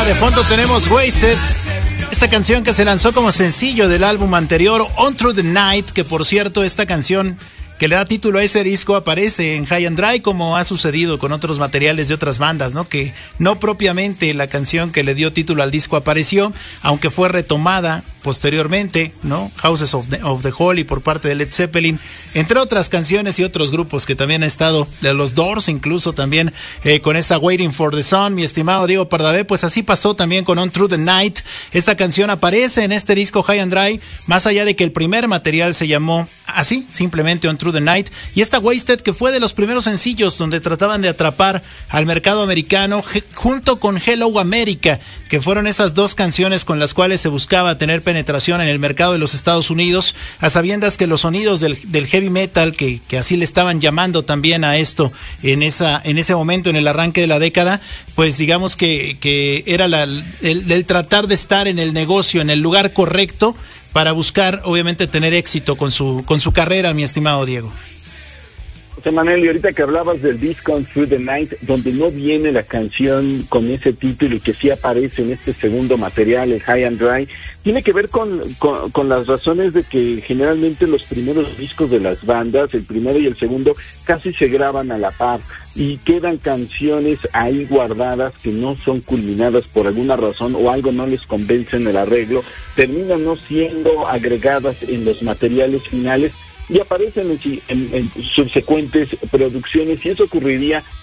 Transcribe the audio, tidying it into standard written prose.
De fondo tenemos Wasted, esta canción que se lanzó como sencillo del álbum anterior, On Through the Night, que por cierto esta canción que le da título a ese disco aparece en High and Dry, como ha sucedido con otros materiales de otras bandas, ¿no? Que no propiamente la canción que le dio título al disco apareció, aunque fue retomada posteriormente, ¿no? Houses of the Holy por parte de Led Zeppelin, entre otras canciones y otros grupos que también han estado, de los Doors incluso también, con esta Waiting for the Sun, mi estimado Diego Pardavé. Pues así pasó también con On Through the Night. Esta canción aparece en este disco High and Dry, más allá de que el primer material se llamó así, simplemente On Through the Night, y esta Wasted, que fue de los primeros sencillos donde trataban de atrapar al mercado americano, junto con Hello America, que fueron esas dos canciones con las cuales se buscaba tener penetración en el mercado de los Estados Unidos, a sabiendas que los sonidos del heavy metal, que así le estaban llamando también a esto en ese momento, en el arranque de la década, pues digamos que era el tratar de estar en el negocio, en el lugar correcto, para buscar, obviamente, tener éxito con su carrera, mi estimado Diego. José Manuel, y ahorita que hablabas del disco On Through the Night, donde no viene la canción con ese título y que sí aparece en este segundo material, el High and Dry, tiene que ver con las razones de que generalmente los primeros discos de las bandas, el primero y el segundo, casi se graban a la par, y quedan canciones ahí guardadas que no son culminadas por alguna razón o algo no les convence en el arreglo, terminan no siendo agregadas en los materiales finales y aparecen en subsecuentes producciones, y eso ocurriría